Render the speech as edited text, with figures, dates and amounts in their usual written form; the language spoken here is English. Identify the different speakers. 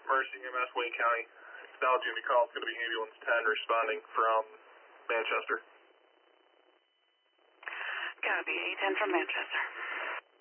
Speaker 1: Mercy EMS, Wayne County. Acknowledging the call. It's going to be ambulance 10 responding from Manchester.
Speaker 2: Copy, A10 from Manchester.